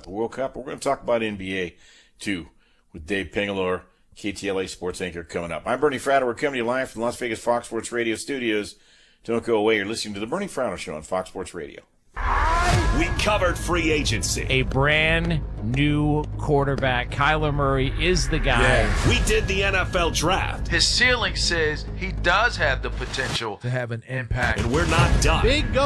about the World Cup. We're going to talk about NBA, too, with Dave Pengalore, KTLA sports anchor, coming up. I'm Bernie Fratto. We're coming to you live from the Las Vegas Fox Sports Radio studios. Don't go away. You're listening to the Bernie Fratto Show on Fox Sports Radio. We covered free agency. A brand new quarterback. Kyler Murray is the guy. Yeah. We did the NFL draft. His ceiling says he does have the potential to have an impact. And we're not done. Big go.